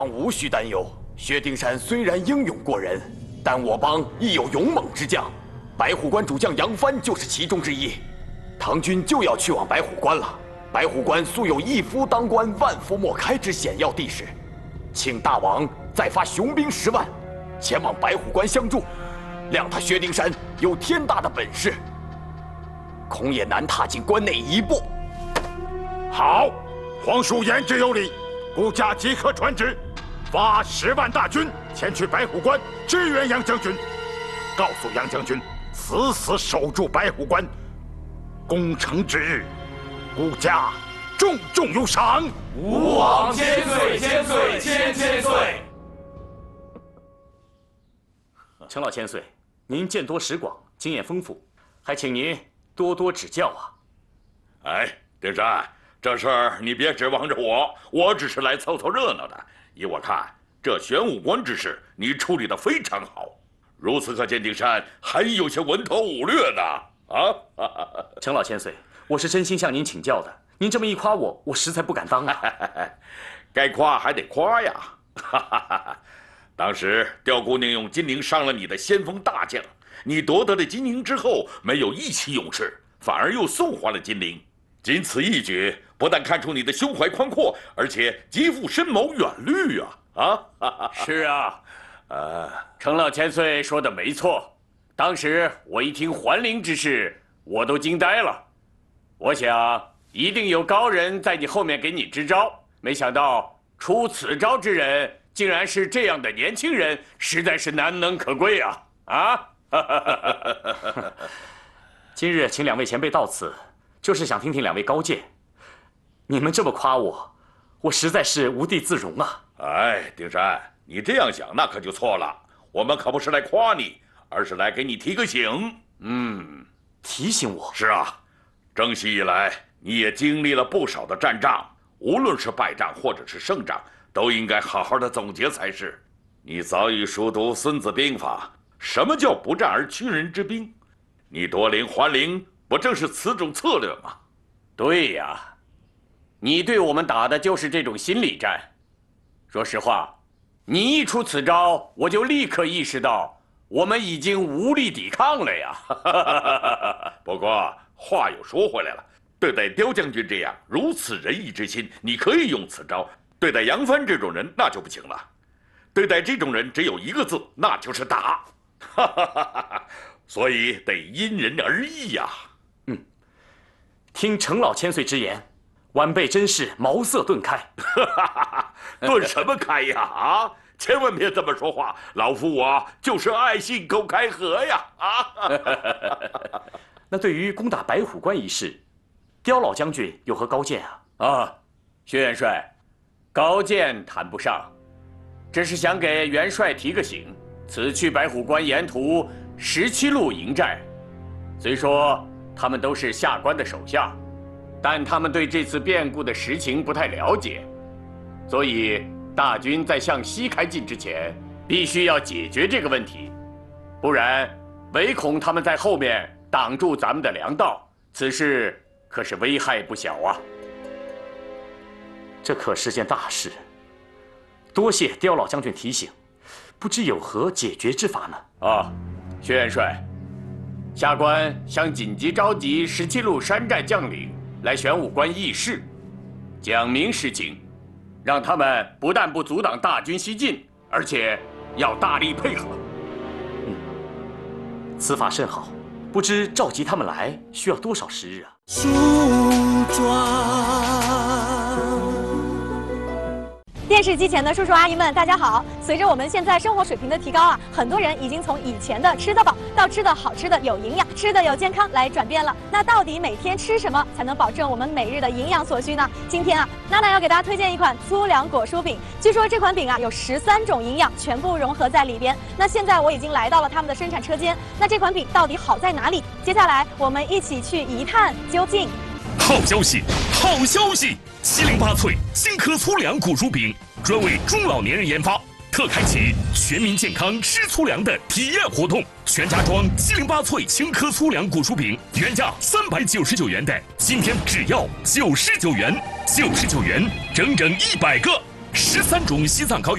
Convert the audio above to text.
无需担忧，薛丁山虽然英勇过人，但我邦亦有勇猛之将，白虎关主将杨帆就是其中之一。唐军就要去往白虎关了。白虎关素有一夫当关，万夫莫开之险要地势，请大王再发雄兵10万，前往白虎关相助，谅他薛丁山有天大的本事，恐也难踏进关内一步。 好，皇叔言之有理，孤家即刻传旨，发10万大军前去白虎关支援杨将军，告诉杨将军死死守住白虎关，攻城之日，孤家重重有赏。 吾往千岁，千岁，千岁。 程老千岁，您见多识广，经验丰富，还请您多多指教啊！ 哎，丁山，这事儿你别指望着我只是来凑凑热闹的。依我看，这玄武关之事你处理得非常好，如此可见丁山还有些文韬武略呢。啊， 程老千岁，我是真心向您请教的。您这么一夸我，我实在不敢当啊。 该夸还得夸呀。当时刁姑娘用金陵伤了你的先锋大将，你夺得了金陵之后，没有义气勇士，反而又送还了金陵。仅此一举，不但看出你的胸怀宽阔，而且极富深谋远虑啊！ 是啊，程老千岁说的没错。当时我一听还陵之事，我都惊呆了。我想一定有高人在你后面给你支招，没想到出此招之人竟然是这样的年轻人，实在是难能可贵啊！ 今日请2位前辈到此，就是想听听2位高见。你们这么夸我，我实在是无地自容啊！ 哎，丁山，你这样想那可就错了。我们可不是来夸你，而是来给你提个醒。 提醒我？ 是啊，征西以来，你也经历了不少的战仗，无论是败仗或者是胜仗，都应该好好的总结才是。你早已熟读《孙子兵法》，什么叫不战而屈人之兵？你夺陵还陵，不正是此种策略吗？ 对呀，你对我们打的就是这种心理战。说实话，你一出此招，我就立刻意识到我们已经无力抵抗了呀。 不过话又说回来了，对待刁将军这样如此仁义之心，你可以用此招；对待杨帆这种人，那就不行了。对待这种人，只有一个字，那就是打。所以得因人而异呀。 听程老千岁之言，晚辈真是茅塞顿开。 顿什么开呀？千万别这么说话，老夫我就是爱信口开河呀！ 那对于攻打白虎关一事，刁老将军有何高见啊？ 薛元帅，高见谈不上，只是想给元帅提个醒。此去白虎关沿途17路营寨，虽说他们都是下关的手下，但他们对这次变故的实情不太了解，所以大军在向西开进之前，必须要解决这个问题，不然唯恐他们在后面挡住咱们的粮道，此事可是危害不小啊！ 这可是件大事，多谢刁老将军提醒，不知有何解决之法呢？ 薛元帅，下官想紧急召集17路山寨将领来玄武关议事，讲明实情，让他们不但不阻挡大军西进，而且要大力配合。 此法甚好，不知召集他们来需要多少时日啊？ 梳妆。 电视机前的叔叔阿姨们，大家好！随着我们现在生活水平的提高啊，很多人已经从以前的吃得饱到吃得好、吃的有营养、吃的有健康来转变了。那到底每天吃什么才能保证我们每日的营养所需呢？今天啊，娜娜要给大家推荐一款粗粮果蔬饼。据说这款饼啊有13种营养全部融合在里边。那现在我已经来到了他们的生产车间，那这款饼到底好在哪里？接下来我们一起去一探究竟。 好消息，好消息！708脆新科粗粮果蔬饼专为中老年人研发，特开启全民健康吃粗粮的体验活动。全家装708脆新科粗粮果蔬饼，原价399元的，今天只要99元，99元整整100个，13种西藏高原